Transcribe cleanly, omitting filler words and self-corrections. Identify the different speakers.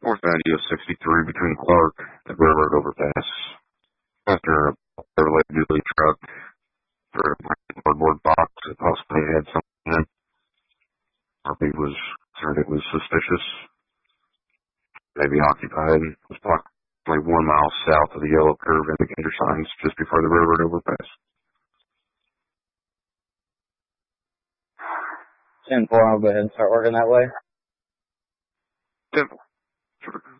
Speaker 1: North Avenue 63 between Clark and Railroad Overpass. After a Chevrolet dually truck for a cardboard box that possibly had something in it. RP was concerned it was suspicious. Maybe occupied. It was approximately 1 mile south of the yellow curve indicator signs just before the railroad overpass.
Speaker 2: 10-4, I'll go ahead and start working that way.
Speaker 1: 10-4.